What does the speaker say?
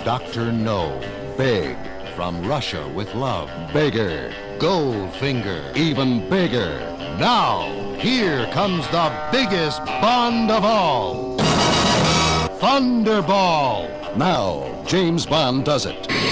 Dr. No. Big. From Russia with love. Bigger. Goldfinger. Even bigger. Now, here comes the biggest Bond of all. Thunderball. Now, James Bond does it.